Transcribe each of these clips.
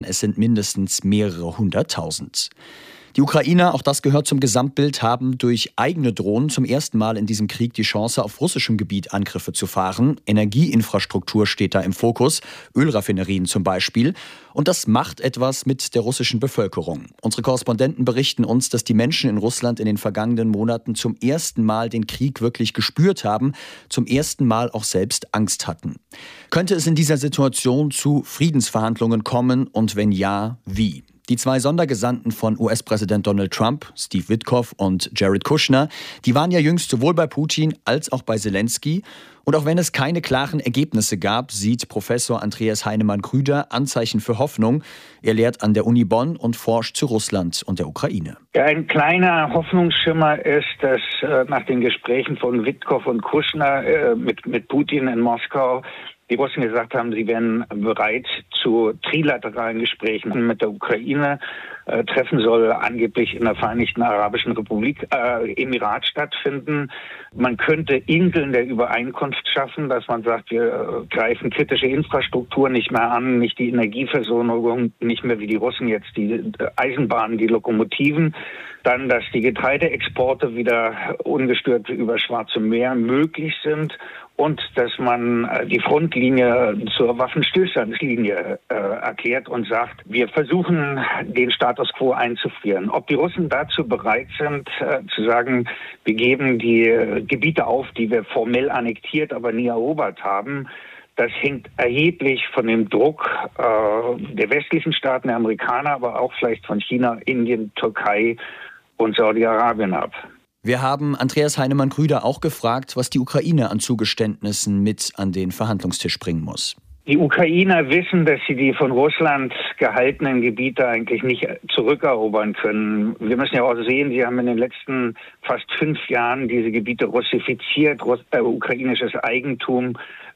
es sind mindestens mehrere hunderttausend. Die Ukrainer, auch das gehört zum Gesamtbild, haben durch eigene Drohnen zum ersten Mal in diesem Krieg die Chance, auf russischem Gebiet Angriffe zu fahren. Energieinfrastruktur steht da im Fokus, Ölraffinerien zum Beispiel. Und das macht etwas mit der russischen Bevölkerung. Unsere Korrespondenten berichten uns, dass die Menschen in Russland in den vergangenen Monaten zum ersten Mal den Krieg wirklich gespürt haben, zum ersten Mal auch selbst Angst hatten. Könnte es in dieser Situation zu Friedensverhandlungen kommen und wenn ja, wie? Die zwei Sondergesandten von US-Präsident Donald Trump, Steve Witkoff und Jared Kushner, die waren ja jüngst sowohl bei Putin als auch bei Zelensky. Und auch wenn es keine klaren Ergebnisse gab, sieht Professor Andreas Heinemann-Grüder Anzeichen für Hoffnung. Er lehrt an der Uni Bonn und forscht zu Russland und der Ukraine. Ja, ein kleiner Hoffnungsschimmer ist, dass nach den Gesprächen von Witkoff und Kushner mit Putin in Moskau die Russen gesagt haben, sie wären bereit zu trilateralen Gesprächen mit der Ukraine. Treffen soll angeblich in der Vereinigten Arabischen Republik, Emirat stattfinden. Man könnte Inseln der Übereinkunft schaffen, dass man sagt, wir greifen kritische Infrastruktur nicht mehr an, nicht die Energieversorgung, nicht mehr wie die Russen jetzt die Eisenbahnen, die Lokomotiven. Dann, dass die Getreideexporte wieder ungestört über Schwarze Meer möglich sind. Und dass man die Frontlinie zur Waffenstillstandslinie erklärt und sagt, wir versuchen, den Status quo einzufrieren. Ob die Russen dazu bereit sind, zu sagen, wir geben die Gebiete auf, die wir formell annektiert, aber nie erobert haben, das hängt erheblich von dem Druck der westlichen Staaten, der Amerikaner, aber auch vielleicht von China, Indien, Türkei und Saudi-Arabien ab. Wir haben Andreas Heinemann-Grüder auch gefragt, was die Ukraine an Zugeständnissen mit an den Verhandlungstisch bringen muss. Die Ukrainer wissen, dass sie die von Russland gehaltenen Gebiete eigentlich nicht zurückerobern können. Wir müssen ja auch sehen, sie haben in den letzten fast 5 Jahren diese Gebiete russifiziert, ukrainisches Eigentum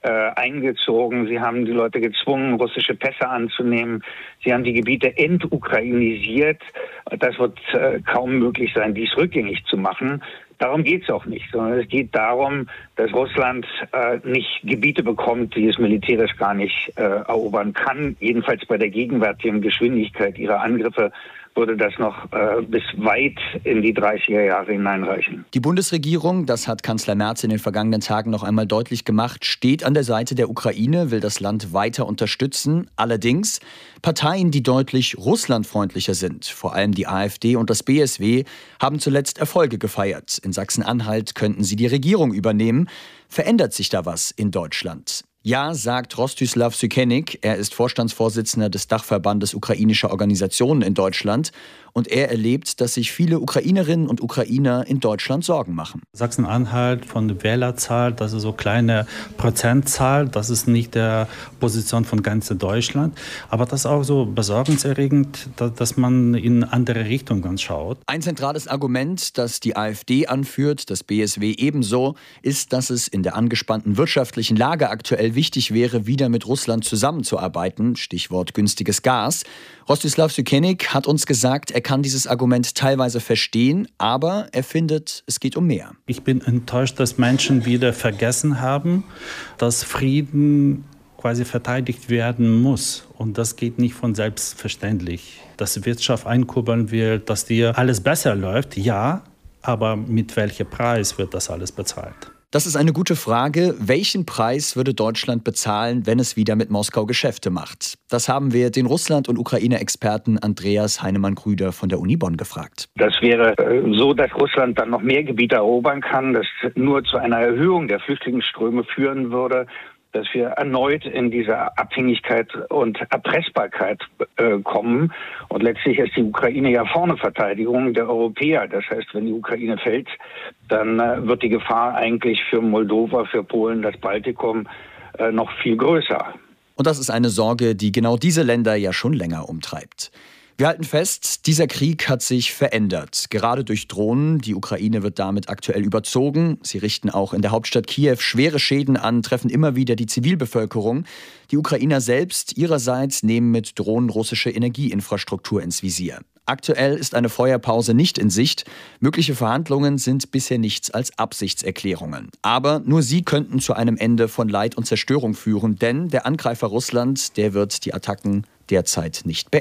eingezogen. Sie haben die Leute gezwungen, russische Pässe anzunehmen. Sie haben die Gebiete entukrainisiert. Das wird kaum möglich sein, dies rückgängig zu machen. Darum geht es auch nicht, sondern es geht darum, dass Russland nicht Gebiete bekommt, die es militärisch gar nicht erobern kann. Jedenfalls bei der gegenwärtigen Geschwindigkeit ihrer Angriffe würde das noch bis weit in die 30er Jahre hineinreichen. Die Bundesregierung, das hat Kanzler Merz in den vergangenen Tagen noch einmal deutlich gemacht, steht an der Seite der Ukraine, will das Land weiter unterstützen. Allerdings Parteien, die deutlich russlandfreundlicher sind, vor allem die AfD und das BSW, haben zuletzt Erfolge gefeiert. In Sachsen-Anhalt könnten sie die Regierung übernehmen. Verändert sich da was in Deutschland? Ja, sagt Rostislav Sykenik. Er ist Vorstandsvorsitzender des Dachverbandes ukrainischer Organisationen in Deutschland. Und er erlebt, dass sich viele Ukrainerinnen und Ukrainer in Deutschland Sorgen machen. Sachsen-Anhalt von der Wählerzahl, das ist so kleine Prozentzahl. Das ist nicht der Position von ganz Deutschland. Aber das ist auch so besorgniserregend, dass man in andere Richtungen schaut. Ein zentrales Argument, das die AfD anführt, das BSW ebenso, ist, dass es in der angespannten wirtschaftlichen Lage aktuell wichtig wäre, wieder mit Russland zusammenzuarbeiten. Stichwort günstiges Gas. Rostislav Sykenik hat uns gesagt, er kann dieses Argument teilweise verstehen, aber er findet, es geht um mehr. Ich bin enttäuscht, dass Menschen wieder vergessen haben, dass Frieden quasi verteidigt werden muss. Und das geht nicht von selbstverständlich. Dass die Wirtschaft einkurbeln will, dass dir alles besser läuft, ja, aber mit welchem Preis wird das alles bezahlt? Das ist eine gute Frage. Welchen Preis würde Deutschland bezahlen, wenn es wieder mit Moskau Geschäfte macht? Das haben wir den Russland- und Ukraine-Experten Andreas Heinemann-Grüder von der Uni Bonn gefragt. Das wäre so, dass Russland dann noch mehr Gebiete erobern kann, das nur zu einer Erhöhung der Flüchtlingsströme führen würde, dass wir erneut in diese Abhängigkeit und Erpressbarkeit kommen. Und letztlich ist die Ukraine ja vorne Verteidigung der Europäer. Das heißt, wenn die Ukraine fällt, dann wird die Gefahr eigentlich für Moldova, für Polen, das Baltikum noch viel größer. Und das ist eine Sorge, die genau diese Länder ja schon länger umtreibt. Wir halten fest, dieser Krieg hat sich verändert. Gerade durch Drohnen. Die Ukraine wird damit aktuell überzogen. Sie richten auch in der Hauptstadt Kiew schwere Schäden an, treffen immer wieder die Zivilbevölkerung. Die Ukrainer selbst ihrerseits nehmen mit Drohnen russische Energieinfrastruktur ins Visier. Aktuell ist eine Feuerpause nicht in Sicht. Mögliche Verhandlungen sind bisher nichts als Absichtserklärungen. Aber nur sie könnten zu einem Ende von Leid und Zerstörung führen, denn der Angreifer Russland, der wird die Attacken derzeit nicht beenden.